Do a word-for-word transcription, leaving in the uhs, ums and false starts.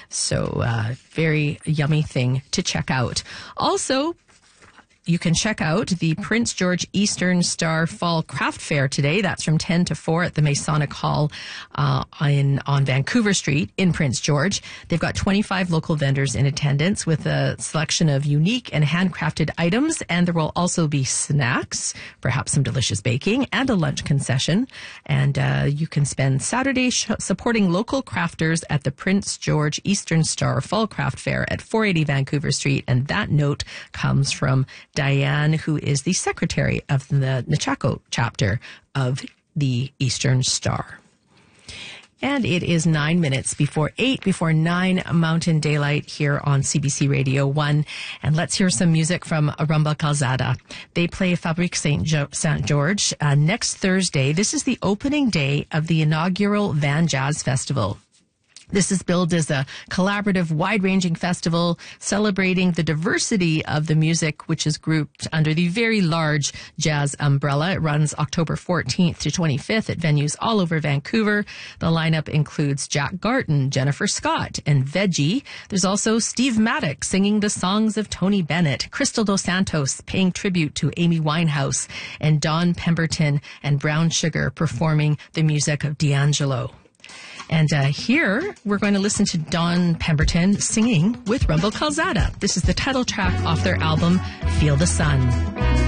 So uh, very yummy thing to check out. Also, you can check out the Prince George Eastern Star Fall Craft Fair today. That's from ten to four at the Masonic Hall uh, in, on Vancouver Street in Prince George. They've got twenty-five local vendors in attendance with a selection of unique and handcrafted items. And there will also be snacks, perhaps some delicious baking, and a lunch concession. And uh, you can spend Saturday sh- supporting local crafters at the Prince George Eastern Star Fall Craft Fair at four eighty Vancouver Street. And that note comes from Diane, who is the secretary of the Nechako chapter of the Eastern Star. And it is nine minutes before eight, before nine Mountain Daylight here on C B C Radio one. And let's hear some music from Rumba Calzada. They play Fabrique Saint George uh, next Thursday. This is the opening day of the inaugural Van Jazz Festival. This is billed as a collaborative, wide-ranging festival celebrating the diversity of the music, which is grouped under the very large jazz umbrella. It runs October fourteenth to twenty-fifth at venues all over Vancouver. The lineup includes Jack Garton, Jennifer Scott, and Veggie. There's also Steve Maddox singing the songs of Tony Bennett, Crystal Dos Santos paying tribute to Amy Winehouse, and Don Pemberton and Brown Sugar performing the music of D'Angelo. And uh, here, we're going to listen to Don Pemberton singing with Rumba Calzada. This is the title track off their album, Feel the Sun.